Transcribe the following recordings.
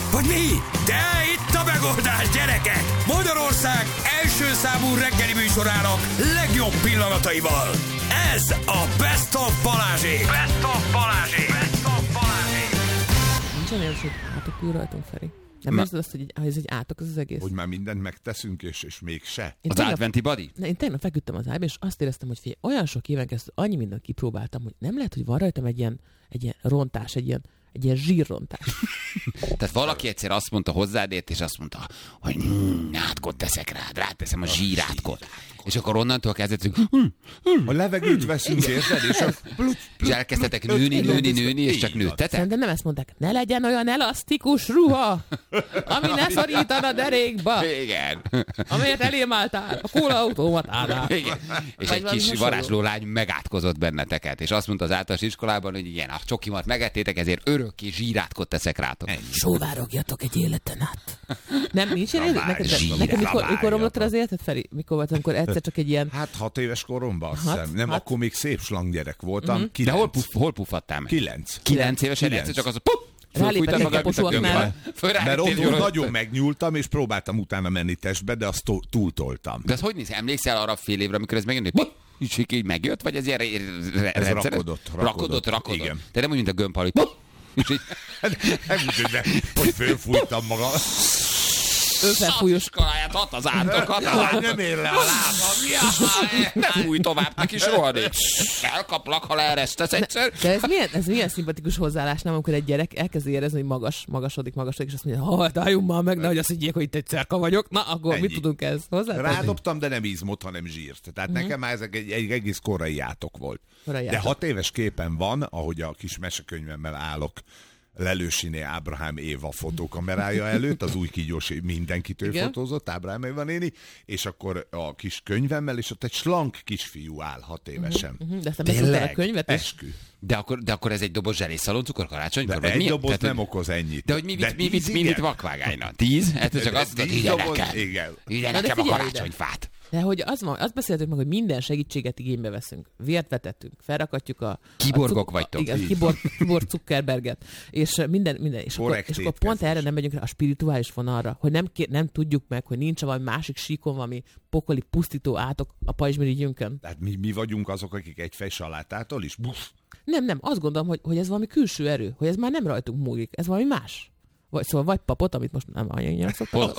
Vagy mi? De itt a megoldás, gyerekek! Magyarország első számú reggeli műsorának legjobb pillanataival. Ez a Best of Balázsék! Best of Balázsék! Best of Balázsék! Nincsen olyan, hogy átok rajtunk, Feri. Nem érzed azt, hogy ez egy átok, az egész? Hogy már mindent megteszünk, és mégse. Az adventi body? Én tegnap feküdtem az ágyba, és azt éreztem, hogy figyelj, olyan sok éven keresztül annyi mindent kipróbáltam, hogy nem lehet, hogy van rajtam egy ilyen rontás, egy ilyen zsírrontás. Tehát valaki egyszer azt mondta hozzád, és azt mondta, hogy átkot teszek rád, ráteszem a zsírátkot. És akkor onnantól kezdett, a levegőt veszünk, érted? És elkezdtetek nőni, és csak nőttetek? Szerintem nem ezt mondták, ne legyen olyan elasztikus ruha, ami ne szorítana a derékba. Igen. Amelyet elém álltál, a kólaautomatánál. Igen. És egy kis varázsló lány megátkozott benneteket, és azt mondta az általános iskolában, hogy igen, a csokimat megettétek, ezért örökké zsírátkot teszek rátok. Sóvárogjatok egy életen át. Nem, nincs ilyen neked mikor romlottad az életed, Feri? Mikor volt, amikor egyszer csak egy ilyen... Hát 6 éves koromban, azt hiszem. Nem, akkor még szép slanggyerek voltam. De hol puffadtál meg? 9 évesen egyszer csak az a rálépett egy kaposúaknál. Mert ott nagyon megnyúltam, és próbáltam utána menni testbe, de azt túltoltam. De az hogy néz? Emlékszel arra a fél évre, amikor ez megjön, hogy így megjött, vagy ez ilyen rendszeres? Rakodott. Igen. De nem úgy, mint a gömbhal, hogy nem úgy, hogy fölfújtam magam. Őfelfújós kaláját ad az ártokat. Nem ér le a lábam. Ne fújj tovább, neki soha nincs. Elkaplak, ha leeresztesz egyszer. De ez milyen szimpatikus hozzáállás, nem, amikor egy gyerek elkezdi érezni, hogy magasodik, és azt mondja, álljunk már meg, nehogy azt higgyék, hogy itt egy cerka vagyok. Na, akkor ennyi. Mit tudunk ezt hozzátenni? Rádobtam, de nem izmot, hanem zsírt. Tehát nekem már ezek egy egész korai átok volt. De 6 éves képen van, ahogy a kis mesekönyvemmel állok Lelősiné Ábrahám Éva fotókamerája előtt, az új kígyós mindenkitől fotózott, Ábrahám Éva néni, és akkor a kis könyvemmel, és ott egy slank kisfiú áll 6 évesen. De aztán beszélted a könyvet? Eskü. De akkor ez egy doboz zselészaloncukor karácsonykor? De egy doboz nem okoz ennyit. De hogy mi vitt vakvágányna? 10? Hát csak azt mondod, ide nekem a karácsonyfát. De hogy azt beszéltük meg, hogy minden segítséget igénybe veszünk. Vért vetettünk, felrakatjuk a... Kiborgok vagytok. Igen, kiborg Zuckerberget. És minden. És akkor pont erre nem megyünk rá a spirituális vonalra, hogy nem tudjuk meg, hogy nincs valami másik síkon valami pokoli pusztító átok a pajzsmirigyünkön. Tehát mi vagyunk azok, akik egy fej salátától is? Nem, azt gondolom, hogy ez valami külső erő, hogy ez már nem rajtunk múlik, ez valami más. Vagy papot, amit most nem annyira szoktam.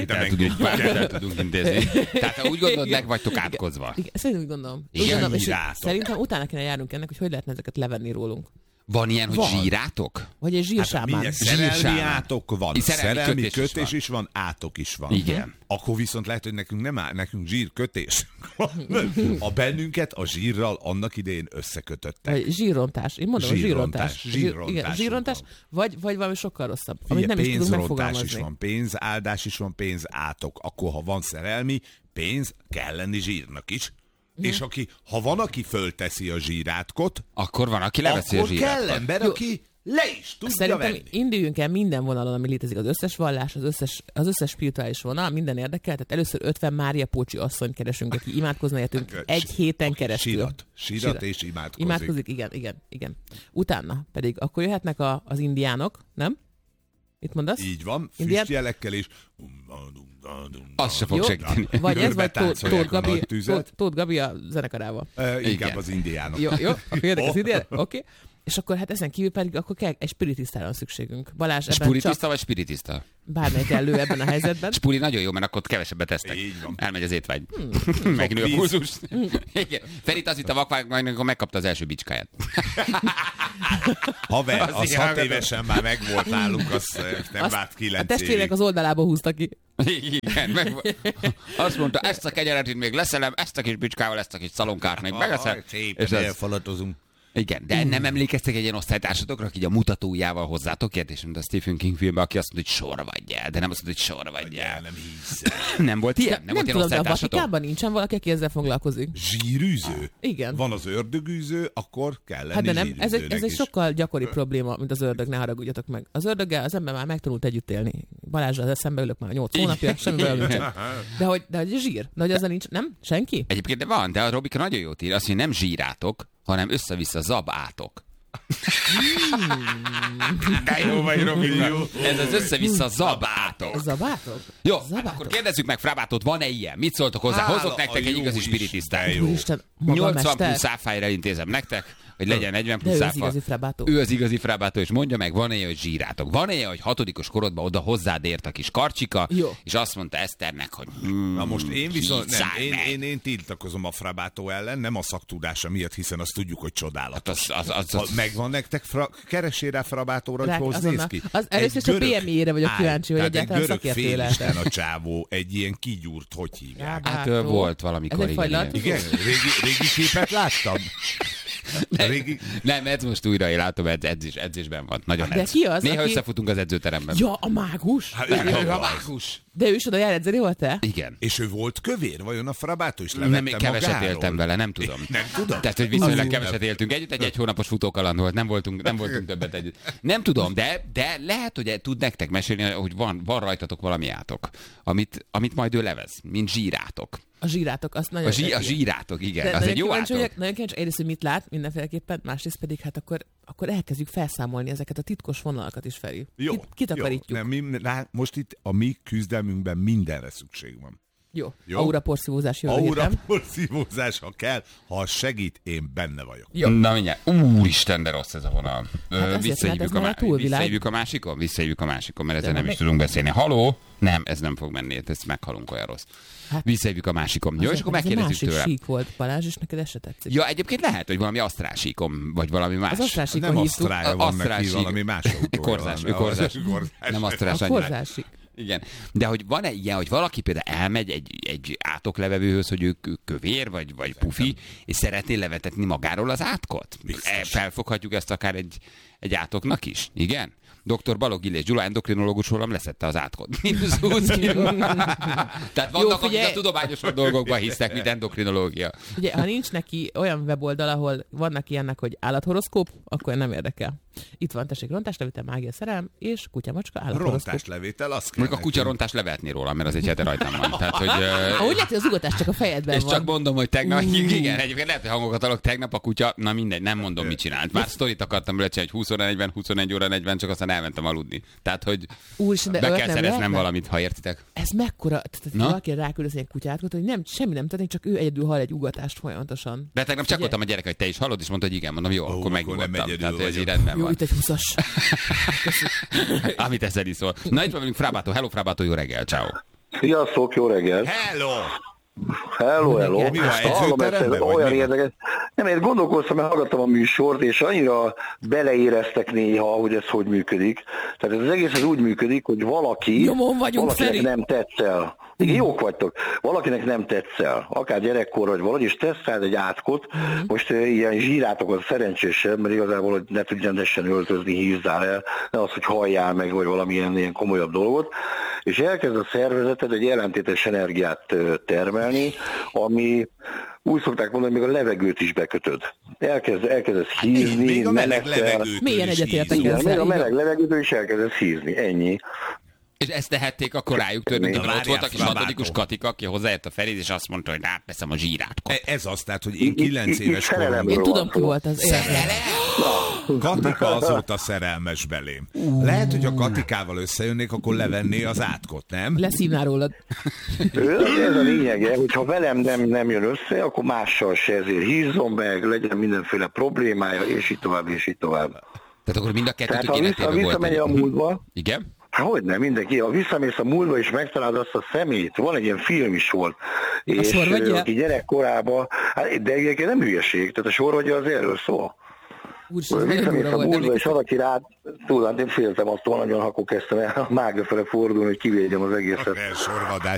Már tudunk intézni. Tehát ha úgy gondolod, meg vagytok átkozva. Igen, szerintem úgy gondolom. Szerintem utána kéne járnunk ennek, hogy lehetne ezeket levenni rólunk. Van ilyen, hogy zsírátok? Vagy egy zsírsámán. Hát szerelmi átok van. Szerelmi kötés is van, átok is van. Igen. Akkor viszont lehet, hogy nekünk zsírkötés. A bennünket a zsírral annak idején összekötöttek. Vagy zsírrontás. Én mondom, zsírrontás. Zsírrontás. Vagy valami sokkal rosszabb. Amit nem is tudunk megfogalmazni. Is van, pénzáldás is van, pénzátok. Akkor, ha van szerelmi, pénz kell lenni zsírnak is. És ha van, aki fölteszi a zsírátkot, akkor van, aki leveszi a zsírátkot. Akkor kell ember, aki le is tudja Szerintem venni. induljunk el minden vonalon, ami létezik, az összes vallás, az összes spirituális vonal, minden érdekel. Tehát először 50 Mária Pócsi asszonyt keresünk, aki imádkozna értünk egy héten keresztül. Sírat és imádkozik. Igen. Utána pedig akkor jöhetnek az indiánok, nem? Mit mondasz? Így van, füstjelekkel is. Az se fog segíteni. Vagy ez, vagy Tóth Gabi a zenekarával. Inkább az indiánok. Jó, akkor jöttek az indiánok, oké. És akkor hát ezen kívül pedig akkor kell egy spiritistára van szükségünk. Balázs, ebben Spiritista vagy spiritista? Bármelyik elő ebben a helyzetben. Spuri nagyon jó, mert akkor kevesebbet tesztek. Így van. Elmegy az étvágy. Megnő a pulzus. Ferit azt hitt a vakvágánynak, amikor megkapta az első bicskáját. Haver, az 6 évesen már megvolt nálunk, az nem várt 9 évig. A testvérek az oldalába húzta ki. Igen, azt mondta, ezt a kenyeret itt még leszelem, ezt a kis bicskával, ezt a kis szalonkát még megeszem. És elfalatozunk. Igen, de nem emlékeztek egy ilyen osztálytársatokra, aki a mutatójával hozzátok ért, és mint a Stephen King filmben, aki azt mondta, hogy sorvadj el, de nem azt mondta, hogy sorvadj el. Nem hiszem. Nem volt ilyen? Nem volt ilyen tudom, de a osztálytársatok? Vatikánban nincsen valaki, aki ezzel foglalkozik. Zsírűző? Igen. Van az ördögűző, akkor kell lenni hát de nem, zsírűzőnek ez egy sokkal gyakori probléma, mint az ördög, ne haragudjatok meg. Az ördöggel az ember már megtanult együtt élni. Balázsral eszembe ülök már 8 hónapja, semmivel nincsen. De hogy zsír, de hogy ezzel nincs, nem? Senki? Egyébként de van, de a Robika nagyon jót ír, azt mondja, nem zsírátok, hanem össze-vissza zabátok. De jó vagy, Robi, jó. Ez az össze-vissza zabátok. Zabátok? Jó, hát akkor kérdezzük meg Frabátot, van-e ilyen? Mit szóltok hozzá? Hozok nektek egy igazi spiritistát. 80 plusz áfájra intézem nektek, hogy legyen 40 plusz áfa. Ő az igazi Frabátó, és mondja meg, van-e, hogy zsírátok? Van-e, hogy 6. korodban oda hozzád ért a kis karcsika, és azt mondta Eszternek, hogy na most én viszont nem, én tiltakozom a Frabátó ellen, nem a szaktudása miatt, hiszen azt tudjuk, hogy csodálatos. Megvan nektek, keressél rá Frabátóra, hogy néz ki. Először csak a PMI-re vagyok kíváncsi, hogy egyáltalán szakértő lehet. A csávó, egy ilyen kigyúrt, hogy hívják? Hát volt valamikor. Igen, régi képet láttam. Nem, ez most újra én látom, edzésben van. Nagyon de ki az, néha összefutunk az edzőteremben. Ja, a mágus? A mágus. De ő is oda jár edzeni, volt te? Igen. És ő volt kövér? Vajon a Frabátó is levette magáról? Nem, keveset éltem vele, nem tudom. Nem tudom? Tehát, hogy viszonylag keveset éltünk együtt, egy hónapos futókaland volt, nem voltunk többet együtt. Nem tudom, de lehet, hogy tud nektek mesélni, hogy van rajtatok valami átok, amit majd ő levez, mint zsírátok. A zsírátok, azt nagyon a zsírátok, igen, az egy jó átok. Nagyon kíváncsi, egyrészt, hogy mit lát mindenféleképpen, másrészt pedig hát akkor elkezdjük felszámolni ezeket a titkos vonalakat is, Feri. Jó. Kitakarítjuk. Most itt a mi küzdelmünkben mindenre szükség van. Jó. Aura porszívózás, jól Aura porszívózás, ha kell, ha segít, én benne vagyok. Jó. Na mindjárt. Úristen, de rossz ez a vonal. Hát visszahívjuk a másikon, mert ezzel nem is tudunk beszélni. Haló? Nem, ez nem fog menni, ezt meghalunk, olyan rossz. Hát, visszahívjuk a másikon. Jó, és akkor megkérdezzük tőle. Másik sík volt, Balázs, és neked ez se tetszik. Ja, egyébként lehet, hogy valami asztrálsíkom, vagy valami más. Az asztrálsíkon nem asztrálja van neki, valami más korzás. Nem asztrálás. A korzásik. Igen. De hogy van-e ilyen, hogy valaki például elmegy egy átoklevevőhöz, hogy ő kövér, vagy pufi, és szeretné levetetni magáról az átkot? Felfoghatjuk ezt akár egy átoknak is? Igen? Dr. Balogh Illés Gyula, endokrinológus rólam leszette az átkot. Tehát vannak, akik a tudományos dolgokban hisznek, mint endokrinológia. Ugye, ha nincs neki olyan weboldal, ahol vannak ilyenek, hogy állathoroszkóp, akkor nem érdekel. Itt van, tessék, rontáslevétel, mágia, szerelem, és kutyamacska, állathoroszkóp. Rontáslevétel, azt kell. Mondjuk a kutyarontás levetni róla, mert az egy hete rajtam van. Tehát, hogy, úgy lehet, hogy az ugatás csak a fejedben és van. És csak mondom, hogy tegnap, igen, egyébként lehet, hogy hangokat adok, tegnap a kutya, na mindegy, nem mondom, mit csinált. Már sztorit akartam bele csinálni, hogy 20-40, 21 óra 40, csak aztán elmentem aludni. Tehát, hogy be kell szereznem valamit, ha értitek. Ez mekkora, tehát valaki ráküld az ilyen kutyátkot, hogy nem, semmi nem történik, csak ő egyedül hall egy ugatást folyamatosan. De tegnap csak voltam a gyerek, hogy te is hallod, és mondta, hogy igen, mondom, jó, akkor megnyugodtam. Tehát ez így rendben van. Jó, itt egy 20-as. Amit ezzel is szól. Na, itt van velünk Frabátó. Hello, Frabátó, jó reggel, ciao. Sziasztok, jó reggel. Hello. Mi van, olyan érdekes. Nem, én gondolkoztam, mert hallgattam a műsort, és annyira beleéreztek néha, hogy ez hogy működik. Tehát ez az egész úgy működik, hogy valakinek nem tetszel. Igen, jók vagytok. Valakinek nem tetszel, akár gyerekkor vagy valahogy, és tesz rád egy átkot, most ilyen zsírátokat szerencsésebb, mert igazából, hogy ne tudj rendesen öltözni, hízzál el, ne az, hogy halljál meg, vagy valamilyen ilyen komolyabb dolgot, és elkezd a szervezeted egy ellentétes energiát termelni, ami úgy szokták mondani, hogy még a levegőt is bekötöd. Elkezdesz hízni, még a meleg levegőt. Milyen egyetértek ezzel? Még a meleg levegőtől is elkezdesz hízni, ennyi. És ezt tehették akkor rájuk törni, de ott volt a kis 6. Katika, aki hozzáért a Ferid, és azt mondta, hogy átveszem a zsírátkot. Ez az, tehát, hogy én 9 éves koromban... Én tudom, ki volt az. Katika azóta szerelmes belém. Lehet, hogy a Katikával összejönnék, akkor levenné az átkot, nem? Leszívná rólad. Ez a lényege, hogyha velem nem jön össze, akkor mással se, ezért hízzon meg, legyen mindenféle problémája, és így tovább, és így tovább. Tehát akkor mind a kettőtök életében volt. Visszamegy a múltba. Igen? Hogyne, mindenki. Ha visszamész a múltba, és megtalálod azt a szemét, van egy ilyen film is volt. És aki gyerekkorában, de egyébként nem hülyeség, tehát a sorvagya az erről szól. Visszamész a múltba, és valaki rád, tudod, én féltem attól nagyon, akkor kezdtem el a mágra fele fordulni, hogy kivédjem az egészet.